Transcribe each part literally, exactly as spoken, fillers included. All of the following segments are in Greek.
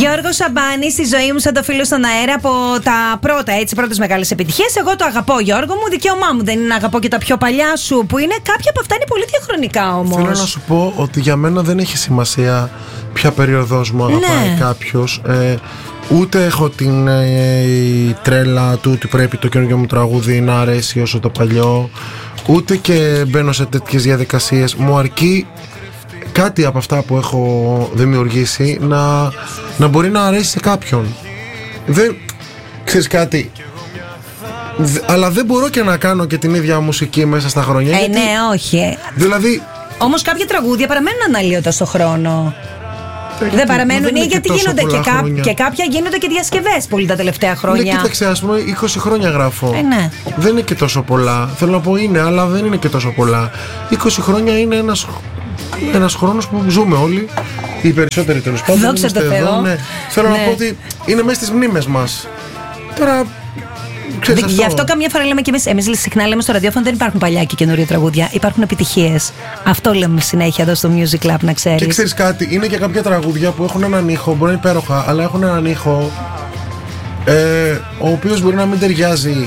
Γιώργος Σαμπάνης, στη ζωή μου σαν το φίλο στον αέρα, από τα πρώτα, έτσι, πρώτες μεγάλες επιτυχίες. Εγώ το αγαπώ, Γιώργο μου, δικαίωμά μου δεν είναι να αγαπώ και τα πιο παλιά σου, που είναι κάποια από αυτά είναι πολύ διαχρονικά όμως. Θέλω να σου πω ότι για μένα δεν έχει σημασία ποια περίοδος μου αγαπάει ναι. κάποιος. Ε, ούτε έχω την ε, τρέλα του ότι πρέπει το καινούργιο μου τραγούδι να αρέσει όσο το παλιό. Ούτε και μπαίνω σε τέτοιες διαδικασίες. Μου αρκεί κάτι από αυτά που έχω δημιουργήσει να, να μπορεί να αρέσει σε κάποιον. Δεν ξέρεις κάτι, Δε, αλλά δεν μπορώ και να κάνω και την ίδια μουσική μέσα στα χρόνια. Ε, γιατί, ναι, όχι. Δηλαδή, όμως κάποια τραγούδια παραμένουν αναλύωτα στο χρόνο. Δεν, δεν παραμένουν, δεν γιατί γίνονται και, κά, και κάποια γίνονται και διασκευές πολύ τα τελευταία χρόνια. Ναι, κοίταξε, ας πούμε, είκοσι χρόνια γράφω. Ε, ναι. Δεν είναι και τόσο πολλά. Θέλω να πω είναι, αλλά δεν είναι και τόσο πολλά. είκοσι χρόνια είναι ένας, ένας χρόνος που ζούμε όλοι. Οι περισσότεροι τέλος πάντων. Δόξα τω Θεώ. Ναι. Θέλω ναι. να πω ότι είναι μέσα στις μνήμες μας. Τώρα. Δε, γι' αυτό καμιά φορά λέμε και εμείς, εμείς συχνά λέμε στο ραδιόφωνο δεν υπάρχουν παλιά και καινούρια τραγούδια. Υπάρχουν επιτυχίες. Αυτό λέμε συνέχεια εδώ στο Music Club, να ξέρεις. Και ξέρεις κάτι, είναι και κάποια τραγούδια που έχουν έναν ήχο, μπορεί να είναι υπέροχα, αλλά έχουν έναν ήχο ε, ο οποίος μπορεί να μην ταιριάζει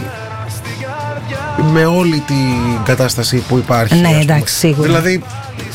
με όλη την κατάσταση που υπάρχει. Ναι, εντάξει, σίγουρα. Δηλαδή,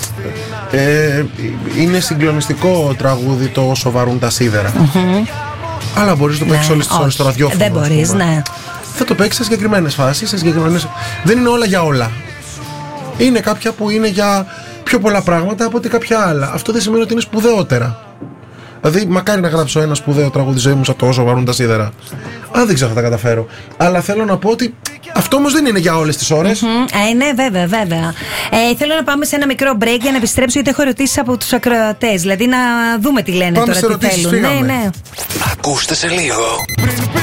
ε, είναι συγκλονιστικό τραγούδι το «Όσο βαρούν τα σίδερα». Mm-hmm. Αλλά μπορείς να το παίξεις ναι, όλες τις ώρες στο ραδιόφωνο. Δεν μπορείς, ναι. Θα το παίξεις σε συγκεκριμένες φάσεις, σε συγκεκριμένες... Δεν είναι όλα για όλα. Είναι κάποια που είναι για πιο πολλά πράγματα από ότι κάποια άλλα. Αυτό δεν σημαίνει ότι είναι σπουδαιότερα. Δηλαδή, μακάρι να γράψω ένα σπουδαίο τραγούδι ζωή μου σαν το «Όσο βαρούν τα σίδερα». Αν δεν ξέρω θα τα καταφέρω. Αλλά θέλω να πω ότι αυτό όμως δεν είναι για όλες τις ώρες. Mm-hmm. Ε, ναι, βέβαια, βέβαια. Ε, θέλω να πάμε σε ένα μικρό break για να επιστρέψω, γιατί έχω ερωτήσεις από τους ακροατές. Δηλαδή, να δούμε τι λένε πάμε τώρα, τι θέλουν. Φύγαμε. Ναι, ναι. Ακούστε σε λίγο.